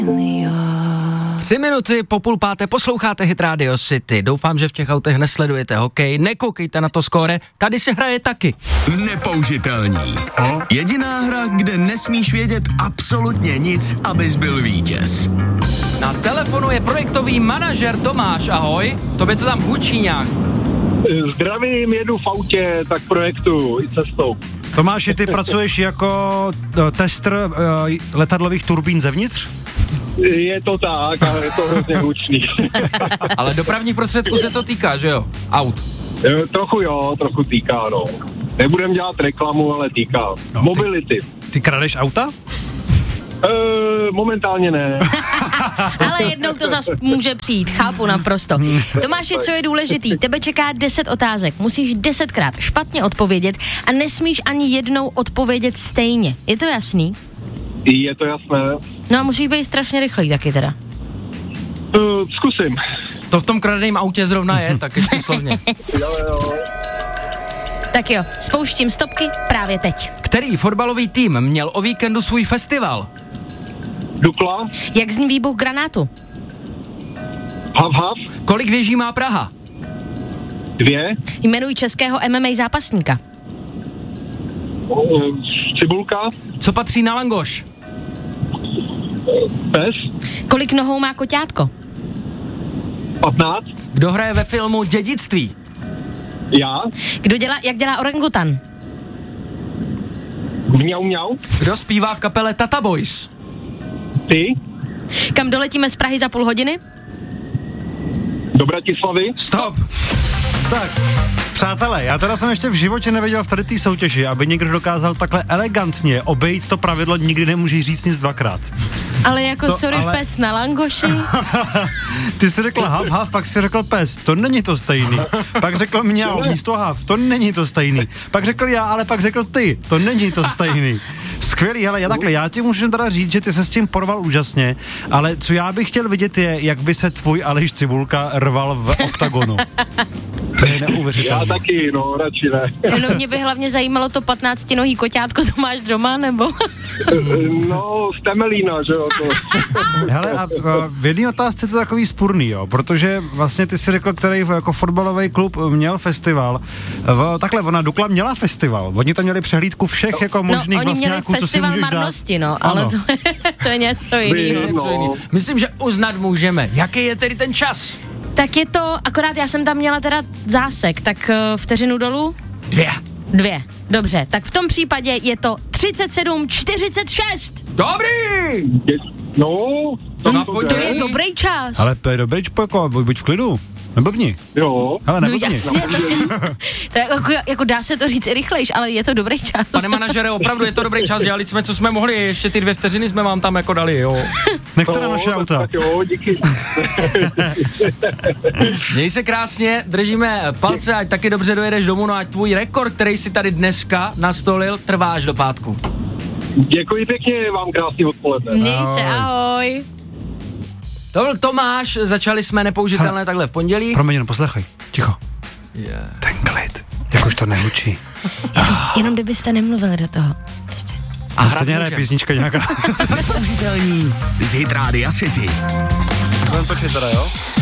3 minuty po 4:30 posloucháte Hit Radio City. Doufám, že v těch autech nesledujete hokej, nekoukejte na to skóre, tady se hraje taky. Nepoužitelní. Jediná hra, kde nesmíš vědět absolutně nic, abys byl vítěz. Na telefonu je projektový manažer Tomáš, ahoj. Tobě to tam hučí nějak. Zdravím, jedu v autě, tak projektu i cestou. Tomáši, ty pracuješ jako tester letadlových turbín zevnitř? Je to tak, ale je to hrozně hlučný. Ale dopravních prostředků se to týká, že jo? Aut. Trochu týká, no. Nebudem dělat reklamu, ale týká. No, mobility. Ty kradeš auta? Momentálně ne. Ale jednou to zas může přijít, chápu naprosto. Tomáši, co je důležitý, tebe čeká 10 otázek, musíš 10krát špatně odpovědět a nesmíš ani jednou odpovědět stejně. Je to jasný? Je to jasné. No a musíš být strašně rychlý taky teda. Zkusím. To v tom kradeném autě zrovna je, tak ještě slovně. Jo. Tak jo, spouštím stopky právě teď. Který fotbalový tým měl o víkendu svůj festival? Dukla. Jak zní výbuch granátu? Hav. Kolik věží má Praha? 2. Jmenuj českého MMA zápasníka. Cibulka. Co patří na langoš? Pes. Kolik nohou má koťátko? 15. Kdo hraje ve filmu Dědictví? Já. Jak dělá orangutan? Mňau. Kdo zpívá v kapele Tata Boys? Ty. Kam doletíme z Prahy za půl hodiny? Do Bratislavy. Stop! Tak, přátelé, já teda jsem ještě v životě neviděl v tady té soutěži, aby někdo dokázal takhle elegantně obejít to pravidlo, nikdy nemůžeš říct nic dvakrát. Ale jako pes na langoši. Ty jsi řekl hav, pak jsi řekl pes, to není to stejný. Pak řekl mňau, místo hav, to není to stejný. Pak řekl já, ale pak řekl ty, to není to stejný. Skvělý, hele, já ti můžu teda říct, že ty se s tím porval úžasně, ale co já bych chtěl vidět je, jak by se tvůj Aleš Cibulka rval v oktagonu. To je neuvěřitelné. Já taky, no, radši ne. No mě by hlavně zajímalo to 15nohý koťátko, to máš doma, nebo? No, z Temelína, že jo, to. Hele, a v jedné otázce to takový spurný, jo, protože vlastně ty si řekl, který jako fotbalový klub měl festival. Takhle, ona Dukla měla festival. Oni tam měli přehlídku všech jako možných oni vlastňáků, měli co si můžeš festival dát. marnosti, no, ale to je něco jiného. Myslím, že uznat můžeme. Jaký je tedy ten čas? Tak je to, akorát já jsem tam měla teda zásek, tak vteřinu dolů? 2. Dobře, tak v tom případě je to 37:46. Dobrý! To je dobrý čas. Ale to je dobrý, jako, buď v klidu. Neblbni. Jo. Hele, neblbni. No jasně, to je jako dá se to říct i rychlejš, ale je to dobrý čas. Pane manažere, opravdu je to dobrý čas, dělali jsme, co jsme mohli, ještě ty 2 vteřiny jsme vám tam jako dali, jo. Nechte na naše auta. Tak jo, díky. Měj se krásně, držíme palce, ať taky dobře dojedeš domů, no ať tvůj rekord, který si tady dneska nastolil, trvá až do pátku. Děkuji pěkně, vám krásný odpoledne. Měj se, ahoj. To byl Tomáš, začali jsme nepoužitelné takhle v pondělí. Promiň, no poslechaj, ticho. Ten klid, jak už to nehučí. Jenom kdybyste nemluvili do toho. Ještě. A stejně hraje písnička nějaká. Nepoužitelní z Hit Rádia City. Budeme točit teda, jo?